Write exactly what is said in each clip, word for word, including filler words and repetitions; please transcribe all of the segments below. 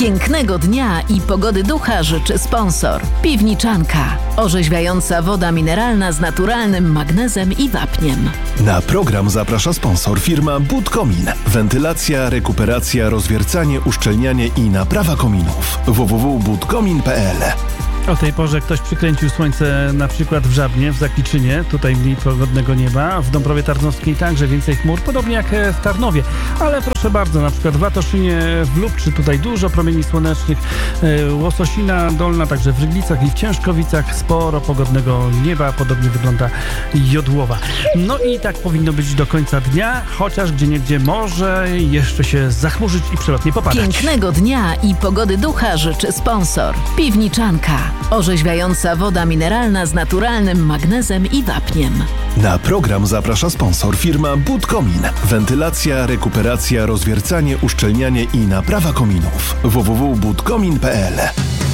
Pięknego dnia i pogody ducha życzy sponsor. Piwniczanka. Orzeźwiająca woda mineralna z naturalnym magnezem i wapniem. Na program zaprasza sponsor firma Budkomin. Wentylacja, rekuperacja, rozwiercanie, uszczelnianie i naprawa kominów. w w w kropka budkomin kropka p l. O tej porze ktoś przykręcił słońce na przykład w Żabnie, w Zakliczynie, tutaj mniej pogodnego nieba, w Dąbrowie Tarnowskiej także więcej chmur, podobnie jak w Tarnowie. Ale proszę bardzo, na przykład w Latoszynie, w Lubczy tutaj dużo promieni słonecznych, Łososina Dolna, także w Ryglicach i w Ciężkowicach sporo pogodnego nieba, podobnie wygląda Jodłowa. No i tak powinno być do końca dnia, chociaż gdzieniegdzie może jeszcze się zachmurzyć i przelotnie popadać. Pięknego dnia i pogody ducha życzy sponsor. Piwniczanka. Orzeźwiająca woda mineralna z naturalnym magnezem i wapniem. Na program zaprasza sponsor firma Budkomin. Wentylacja, rekuperacja, rozwiercanie, uszczelnianie i naprawa kominów. w w w kropka budkomin kropka p l.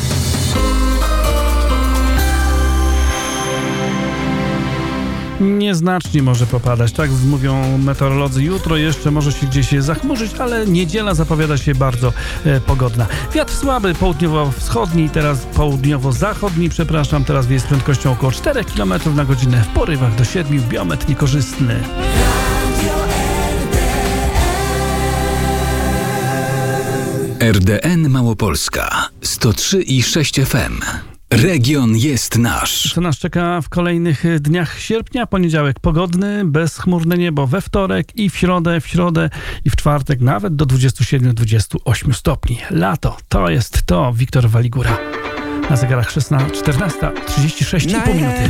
Nieznacznie może popadać, tak mówią meteorolodzy. Jutro jeszcze może się gdzieś zachmurzyć, ale niedziela zapowiada się bardzo e, pogodna. Wiatr słaby, południowo-wschodni, teraz południowo-zachodni, przepraszam, teraz wieje z prędkością około cztery kilometry na godzinę, w porywach do siedmiu, biometr niekorzystny. R D N Małopolska sto trzy i sześć F M. Region jest nasz. Co nas czeka w kolejnych dniach sierpnia? Poniedziałek pogodny, bezchmurne niebo we wtorek i w środę, w środę i w czwartek nawet do dwudziestu siedmiu do dwudziestu ośmiu stopni. Lato, to jest to. Wiktor Waligura. Na zegarach czternasta trzydzieści sześć i pół minuty.